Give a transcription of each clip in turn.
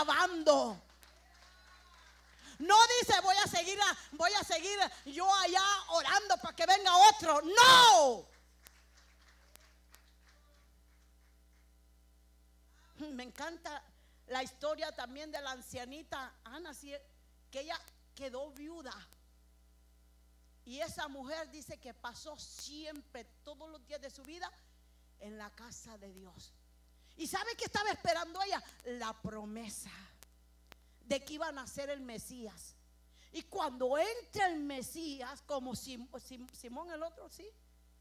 alabando. No dice voy a seguir yo allá orando para que venga otro. No. Me encanta la historia también de la ancianita Ana, que ella quedó viuda. Y esa mujer dice que pasó siempre, todos los días de su vida, en la casa de Dios. ¿Y sabe qué estaba esperando ella? La promesa de que iba a nacer el Mesías. Y cuando entra el Mesías, como Simón el otro, ¿sí?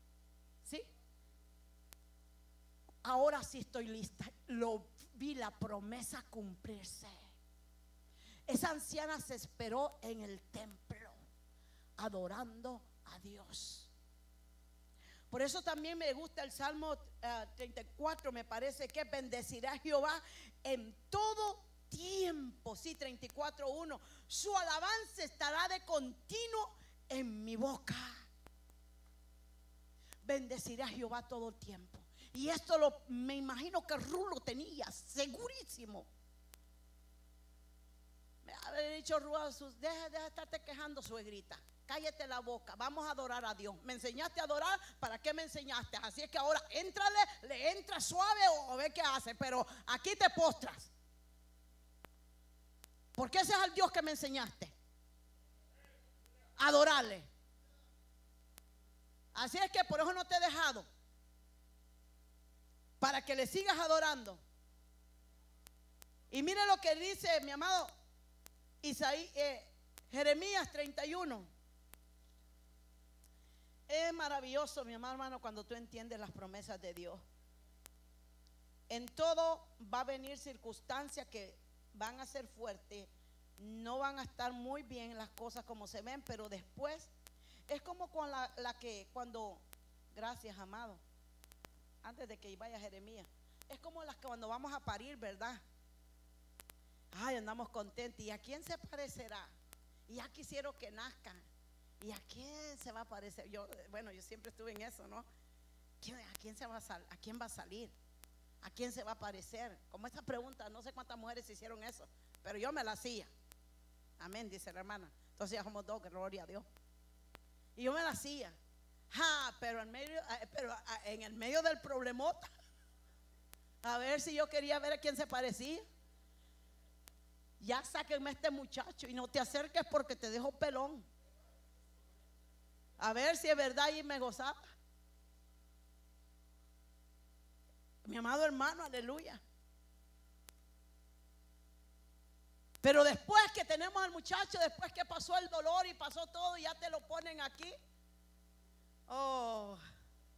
Ahora sí estoy lista. Lo vi, la promesa cumplirse. Esa anciana se esperó en el templo, adorando a Dios. Por eso también me gusta el Salmo 34, me parece que bendecirá a Jehová en todo tiempo. Sí, 34:1. Su alabanza estará de continuo en mi boca. Bendeciré a Jehová todo el tiempo. Y esto me imagino que Rulo tenía segurísimo. Me había dicho Rulo, deja de estarte quejando, suegrita. Cállate la boca, vamos a adorar a Dios. Me enseñaste a adorar, ¿para qué me enseñaste? Así es que ahora éntrale, le entras suave o ve qué hace, pero aquí te postras. Porque ese es el Dios que me enseñaste. Adorarle. Así es que por eso no te he dejado, para que le sigas adorando. Y mire lo que dice mi amado Jeremías 31. Es maravilloso, mi amado hermano, cuando tú entiendes las promesas de Dios. En todo va a venir circunstancias que van a ser fuertes. No van a estar muy bien las cosas como se ven, pero después es como con cuando, gracias amado, antes de que vaya Jeremías, es como cuando vamos a parir, ¿verdad? Ay, andamos contentos. ¿Y a quién se parecerá? Y ya quisieron que nazcan. ¿Y a quién se va a parecer? Yo siempre estuve en eso, ¿no? ¿A quién va a salir? ¿A quién se va a parecer? Como esta pregunta, no sé cuántas mujeres hicieron eso, pero yo me la hacía. Amén, dice la hermana. Entonces ya somos dos, gloria a Dios. Y yo me la hacía. Pero en el medio del problemota, a ver si yo quería ver a quién se parecía. Ya sáquenme a este muchacho y no te acerques porque te dejo pelón. A ver si es verdad y me gozaba. Mi amado hermano, aleluya. Pero después que tenemos al muchacho, después que pasó el dolor y pasó todo, ya te lo ponen aquí. Oh,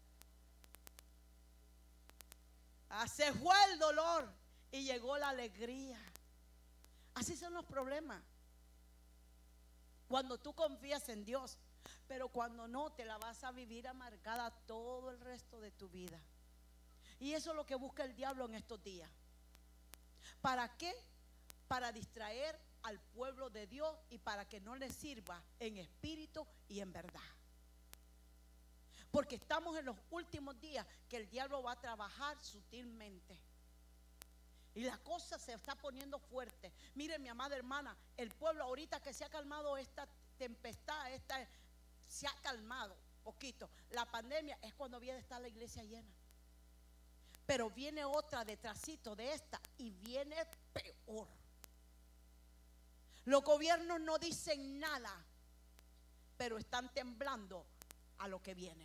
se fue el dolor y llegó la alegría. Así son los problemas. Cuando tú confías en Dios, pero cuando no, te la vas a vivir amargada todo el resto de tu vida. Y eso es lo que busca el diablo en estos días. ¿Para qué? Para distraer al pueblo de Dios y para que no le sirva en espíritu y en verdad. Porque estamos en los últimos días que el diablo va a trabajar sutilmente. Y la cosa se está poniendo fuerte. Mire, mi amada hermana, el pueblo ahorita que se ha calmado esta tempestad, se ha calmado poquito. La pandemia es cuando viene a estar la iglesia llena. Pero viene otra detrásito de esta y viene peor. Los gobiernos no dicen nada, pero están temblando a lo que viene.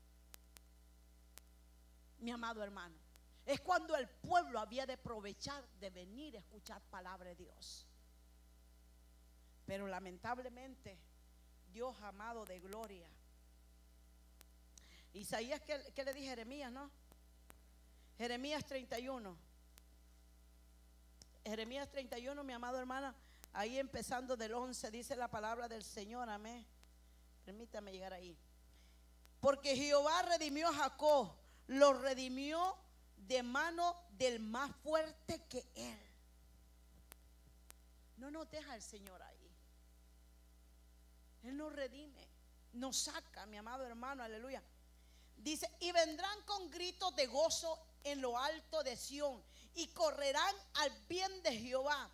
Mi amado hermano, es cuando el pueblo había de aprovechar de venir a escuchar palabra de Dios. Pero lamentablemente, Dios amado de gloria. Isaías, ¿qué le dije? Jeremías, ¿no? Jeremías 31. Jeremías 31, mi amado hermana, ahí empezando del 11, dice la palabra del Señor, amén. Permítame llegar ahí. Porque Jehová redimió a Jacob, lo redimió de mano del más fuerte que él. No nos deja el Señor ahí. Él nos redime, nos saca, mi amado hermano, aleluya. Dice, y vendrán con gritos de gozo en lo alto de Sión, y correrán al bien de Jehová,